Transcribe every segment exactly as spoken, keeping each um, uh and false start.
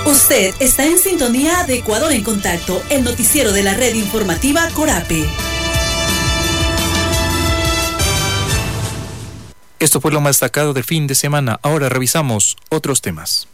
Usted está en sintonía de Ecuador en Contacto, el noticiero de la red informativa Corape. Esto fue lo más destacado del fin de semana. Ahora revisamos otros temas.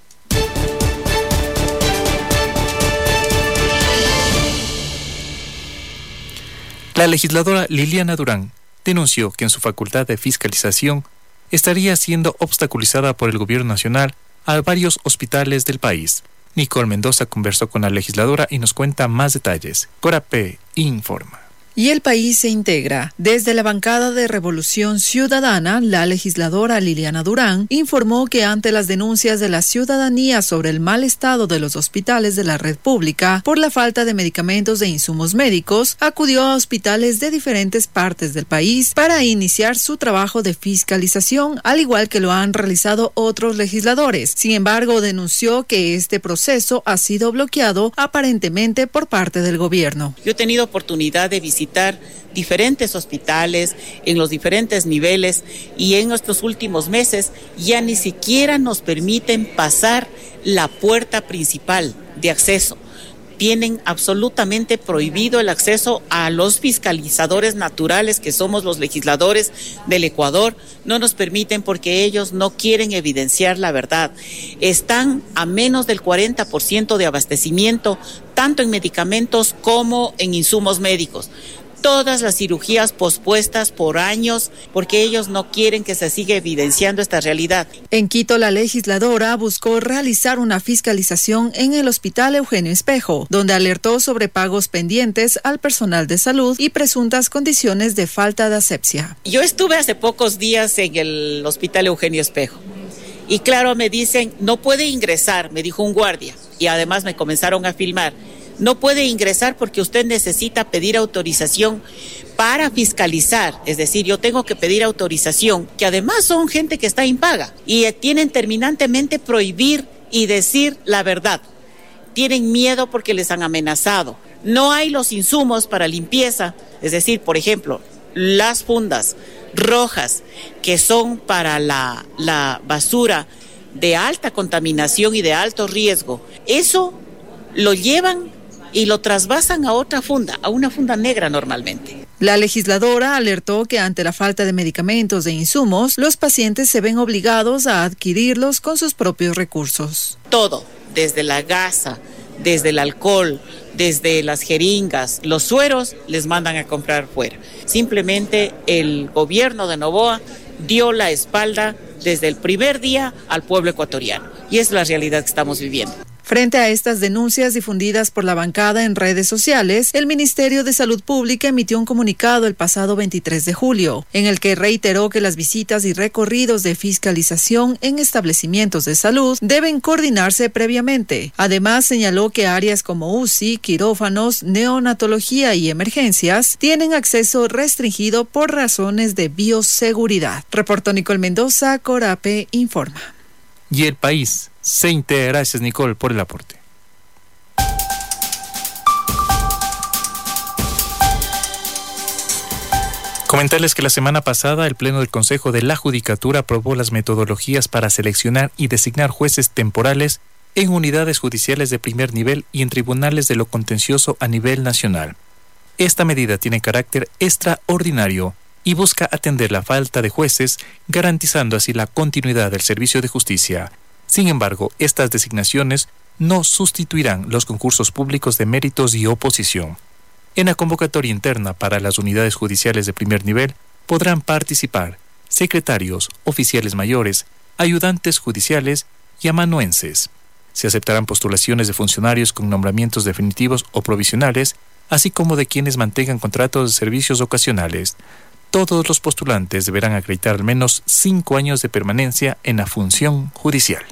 La legisladora Liliana Durán denunció que en su facultad de fiscalización estaría siendo obstaculizada por el gobierno nacional a varios hospitales del país. Nicole Mendoza conversó con la legisladora y nos cuenta más detalles. Corape informa. Y el país se integra. Desde la bancada de Revolución Ciudadana, la legisladora Liliana Durán informó que ante las denuncias de la ciudadanía sobre el mal estado de los hospitales de la red pública por la falta de medicamentos e insumos médicos, acudió a hospitales de diferentes partes del país para iniciar su trabajo de fiscalización, al igual que lo han realizado otros legisladores. Sin embargo, denunció que este proceso ha sido bloqueado aparentemente por parte del gobierno. Yo he tenido oportunidad de visitar visitar diferentes hospitales en los diferentes niveles y en estos últimos meses ya ni siquiera nos permiten pasar la puerta principal de acceso. Tienen absolutamente prohibido el acceso a los fiscalizadores naturales que somos los legisladores del Ecuador. No nos permiten porque ellos no quieren evidenciar la verdad. Están a menos del cuarenta por ciento de abastecimiento, tanto en medicamentos como en insumos médicos. Todas las cirugías pospuestas por años porque ellos no quieren que se siga evidenciando esta realidad. En Quito, la legisladora buscó realizar una fiscalización en el Hospital Eugenio Espejo, donde alertó sobre pagos pendientes al personal de salud y presuntas condiciones de falta de asepsia. Yo estuve hace pocos días en el Hospital Eugenio Espejo y claro, me dicen, no puede ingresar, me dijo un guardia, y además me comenzaron a filmar. No puede ingresar porque usted necesita pedir autorización para fiscalizar. Es decir, yo tengo que pedir autorización, que además son gente que está impaga y tienen terminantemente prohibir y decir la verdad. Tienen miedo porque les han amenazado. No hay los insumos para limpieza, es decir, por ejemplo, las fundas rojas que son para la, la basura de alta contaminación y de alto riesgo. Eso lo llevan y lo trasvasan a otra funda, a una funda negra normalmente. La legisladora alertó que ante la falta de medicamentos e insumos, los pacientes se ven obligados a adquirirlos con sus propios recursos. Todo, desde la gasa, desde el alcohol, desde las jeringas, los sueros, les mandan a comprar fuera. Simplemente el gobierno de Noboa dio la espalda desde el primer día al pueblo ecuatoriano. Y es la realidad que estamos viviendo. Frente a estas denuncias difundidas por la bancada en redes sociales, el Ministerio de Salud Pública emitió un comunicado el pasado veintitrés de julio, en el que reiteró que las visitas y recorridos de fiscalización en establecimientos de salud deben coordinarse previamente. Además, señaló que áreas como U C I, quirófanos, neonatología y emergencias tienen acceso restringido por razones de bioseguridad. Reportó Nicole Mendoza, Corape informa. Y el país se integra. Gracias, Nicole, por el aporte. Comentarles que la semana pasada el Pleno del Consejo de la Judicatura aprobó las metodologías para seleccionar y designar jueces temporales en unidades judiciales de primer nivel y en tribunales de lo contencioso a nivel nacional. Esta medida tiene carácter extraordinario y busca atender la falta de jueces, garantizando así la continuidad del servicio de justicia. Sin embargo, estas designaciones no sustituirán los concursos públicos de méritos y oposición. En la convocatoria interna para las unidades judiciales de primer nivel podrán participar secretarios, oficiales mayores, ayudantes judiciales y amanuenses. Se aceptarán postulaciones de funcionarios con nombramientos definitivos o provisionales, así como de quienes mantengan contratos de servicios ocasionales. Todos los postulantes deberán acreditar al menos cinco años de permanencia en la función judicial.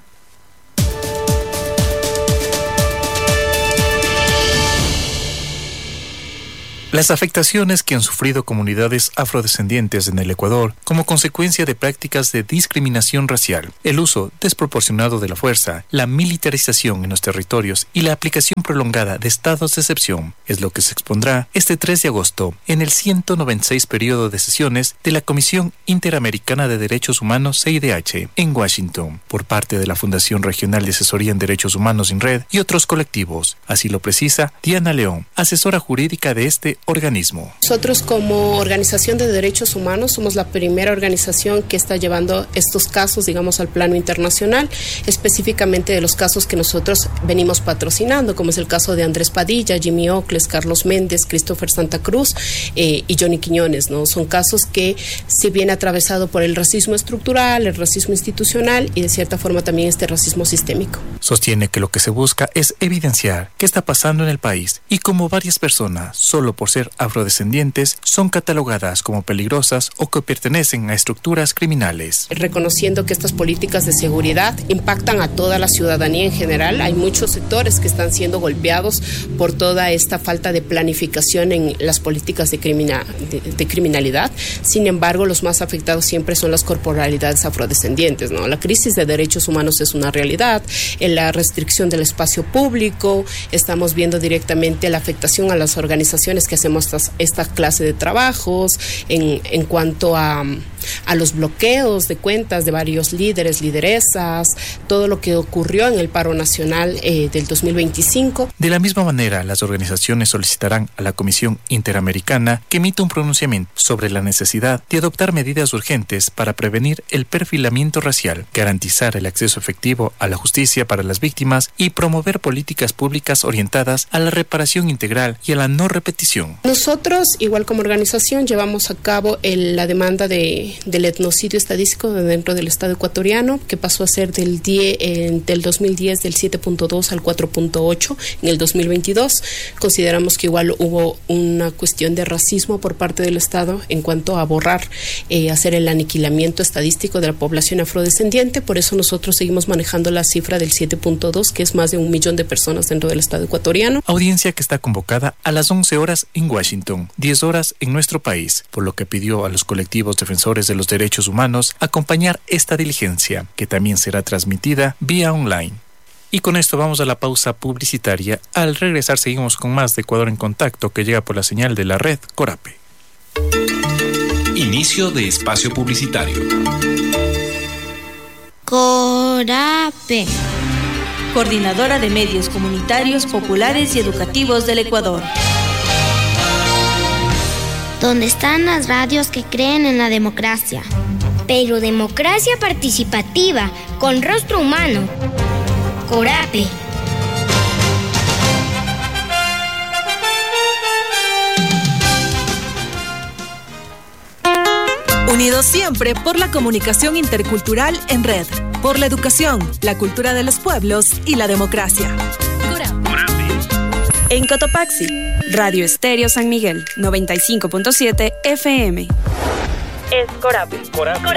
Las afectaciones que han sufrido comunidades afrodescendientes en el Ecuador como consecuencia de prácticas de discriminación racial, el uso desproporcionado de la fuerza, la militarización en los territorios y la aplicación prolongada de estados de excepción es lo que se expondrá este tres de agosto en el ciento noventa y seis periodo de sesiones de la Comisión Interamericana de Derechos Humanos C I D H en Washington por parte de la Fundación Regional de Asesoría en Derechos Humanos INRED y otros colectivos. Así lo precisa Diana León, asesora jurídica de este organismo. Nosotros como Organización de Derechos Humanos somos la primera organización que está llevando estos casos, digamos, al plano internacional, específicamente de los casos que nosotros venimos patrocinando, como es el caso de Andrés Padilla, Jimmy Ocles, Carlos Méndez, Christopher Santa Cruz eh, y Johnny Quiñones, ¿no? Son casos que se viene atravesado por el racismo estructural, el racismo institucional y de cierta forma también este racismo sistémico. Sostiene que lo que se busca es evidenciar qué está pasando en el país y cómo varias personas, solo por ser afrodescendientes, son catalogadas como peligrosas o que pertenecen a estructuras criminales. Reconociendo que estas políticas de seguridad impactan a toda la ciudadanía en general, hay muchos sectores que están siendo golpeados por toda esta falta de planificación en las políticas de, crimina, de, de criminalidad. Sin embargo, los más afectados siempre son las corporalidades afrodescendientes, ¿no? La crisis de derechos humanos es una realidad, en la restricción del espacio público, estamos viendo directamente la afectación a las organizaciones que hacemos estas, esta clase de trabajos, en, en cuanto a, a los bloqueos de cuentas de varios líderes, lideresas, todo lo que ocurrió en el paro nacional eh, del dos mil veinticinco. De la misma manera, las organizaciones solicitarán a la Comisión Interamericana que emita un pronunciamiento sobre la necesidad de adoptar medidas urgentes para prevenir el perfilamiento racial, garantizar el acceso efectivo a la justicia para las víctimas y promover políticas públicas orientadas a la reparación integral y a la no repetición. Nosotros, igual como organización, llevamos a cabo el, la demanda de, del etnocidio estadístico dentro del Estado ecuatoriano, que pasó a ser del, diez, eh, del dos mil diez del siete punto dos al cuatro punto ocho en el dos mil veintidós. Consideramos que igual hubo una cuestión de racismo por parte del Estado en cuanto a borrar, eh, hacer el aniquilamiento estadístico de la población afrodescendiente. Por eso nosotros seguimos manejando la cifra del siete punto dos, que es más de un millón de personas dentro del Estado ecuatoriano. Audiencia que está convocada a las once horas en Washington, diez horas en nuestro país, por lo que pidió a los colectivos defensores de los derechos humanos acompañar esta diligencia, que también será transmitida vía online. Y con esto vamos a la pausa publicitaria. Al regresar seguimos con más de Ecuador en Contacto, que llega por la señal de la red Corape. Inicio de espacio publicitario. Corape, Coordinadora de Medios Comunitarios Populares y Educativos del Ecuador. Donde están las radios que creen en la democracia. Pero democracia participativa, con rostro humano. Corape. Unidos siempre por la comunicación intercultural en red, por la educación, la cultura de los pueblos y la democracia. En Cotopaxi, Radio Estéreo San Miguel, noventa y cinco punto siete F M. Es Corape. Corape.